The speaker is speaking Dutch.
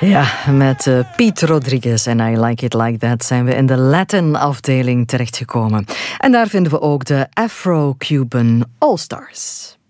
Ja, met Pete Rodriguez en I Like It Like That zijn we in de Latin-afdeling terechtgekomen. En daar vinden we ook de Afro-Cuban All-Stars.